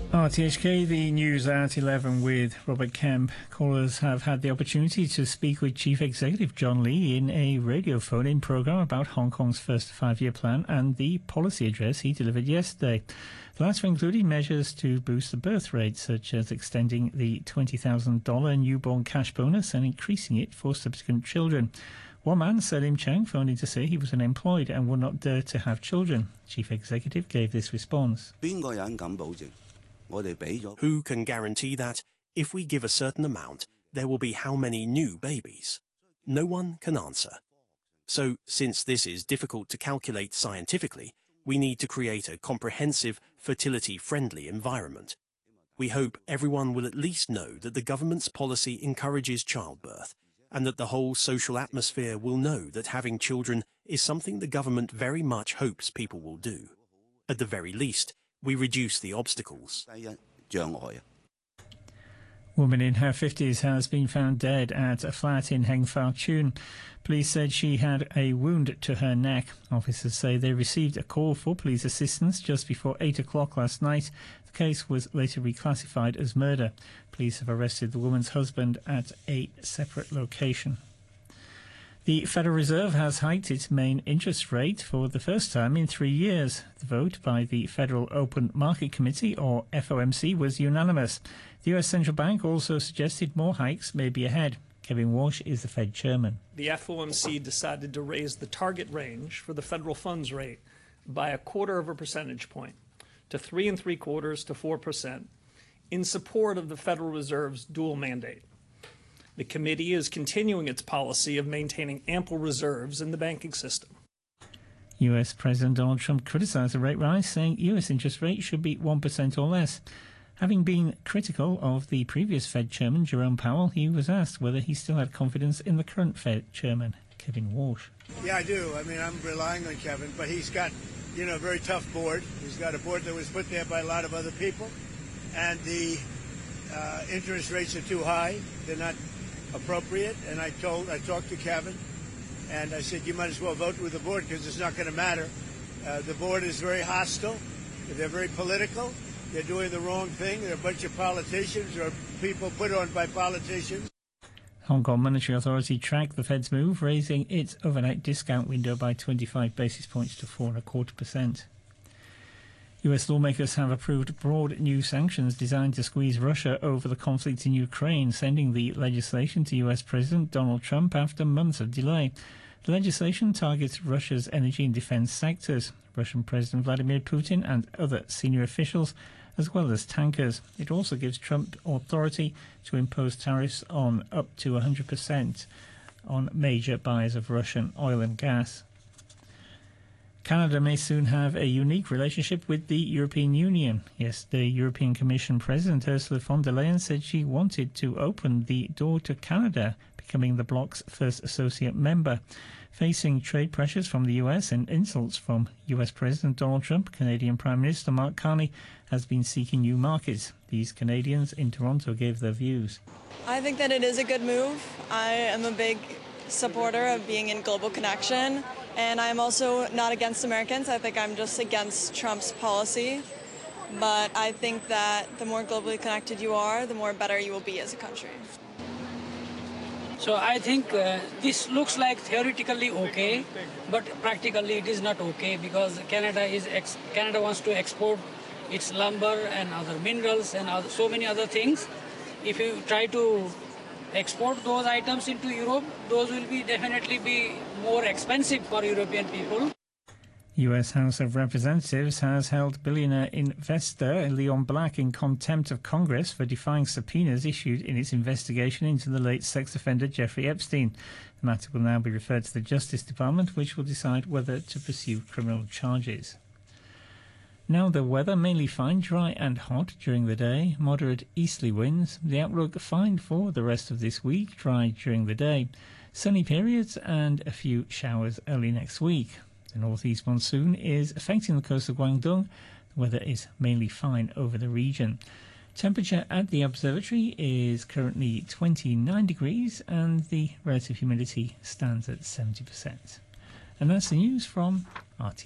RTHK, the news at 11 with Robert Kemp. Callers have had the opportunity to speak with Chief Executive John Lee in a radio phone-in programme about Hong Kong's first five-year plan and the policy address he delivered yesterday. The latter included measures to boost the birth rate, such as extending the $20,000 newborn cash bonus and increasing it for subsequent children. One man, Selim Cheng, phoned in to say he was unemployed and would not dare to have children. Chief Executive gave this response. Who can guarantee that, if we give a certain amount, there will be how many new babies? No one can answer. So, since this is difficult to calculate scientifically, we need to create a comprehensive, fertility-friendly environment. We hope everyone will at least know that the government's policy encourages childbirth, and that the whole social atmosphere will know that having children is something the government very much hopes people will do. At the very least, we reduce the obstacles. Woman in her 50s has been found dead at a flat in Heng Fao Chun. Police said she had a wound to her neck. Officers say they received a call for police assistance just before 8 o'clock last night. The case was later reclassified as murder. Police have arrested the woman's husband at a separate location. The Federal Reserve has hiked its main interest rate for the first time in 3 years. The vote by the Federal Open Market Committee, or FOMC, was unanimous. The US Central Bank also suggested more hikes may be ahead. Kevin Walsh is the Fed chairman. The FOMC decided to raise the target range for the federal funds rate by 1/4 percentage point to 3 3/4 to 4% in support of the Federal Reserve's dual mandate. The committee is continuing its policy of maintaining ample reserves in the banking system. US President Donald Trump criticized the rate rise, saying US interest rates should be 1% or less. Having been critical of the previous Fed chairman, Jerome Powell, he was asked whether he still had confidence in the current Fed chairman, Kevin Walsh. Yeah, I do. I mean, I'm relying on Kevin, but he's got, a very tough board. He's got a board that was put there by a lot of other people, and the interest rates are too high. They're not appropriate, and I talked to Kevin, and I said, you might as well vote with the board because it's not going to matter. The board is very hostile. They're very political. They're doing the wrong thing. They're a bunch of politicians or people put on by politicians. Hong Kong Monetary Authority tracked the Fed's move, raising its overnight discount window by 25 basis points to 4.25%. US lawmakers have approved broad new sanctions designed to squeeze Russia over the conflict in Ukraine, sending the legislation to US President Donald Trump after months of delay. The legislation targets Russia's energy and defense sectors, Russian President Vladimir Putin and other senior officials, as well as tankers. It also gives Trump authority to impose tariffs on up to 100% on major buyers of Russian oil and gas. Canada may soon have a unique relationship with the European Union. Yesterday, European Commission President Ursula von der Leyen said she wanted to open the door to Canada, becoming the bloc's first associate member. Facing trade pressures from the US and insults from US President Donald Trump, Canadian Prime Minister Mark Carney has been seeking new markets. These Canadians in Toronto gave their views. I think that it is a good move. I am a big supporter of being in global connection. And I'm also not against Americans. I think I'm just against Trump's policy. But I think that the more globally connected you are, the more better you will be as a country. So I think this looks like theoretically okay, but practically it is not okay because Canada wants to export its lumber and other minerals and so many other things. If you try to export those items into Europe, those will definitely be more expensive for European people. US House of Representatives has held billionaire investor Leon Black in contempt of Congress for defying subpoenas issued in its investigation into the late sex offender Jeffrey Epstein. The matter will now be referred to the Justice Department, which will decide whether to pursue criminal charges. Now the weather, mainly fine, dry and hot during the day, moderate easterly winds. The outlook fine for the rest of this week, dry during the day, sunny periods and a few showers early next week. The northeast monsoon is affecting the coast of Guangdong. The weather is mainly fine over the region. Temperature at the observatory is currently 29 degrees and the relative humidity stands at 70%. And that's the news from RT.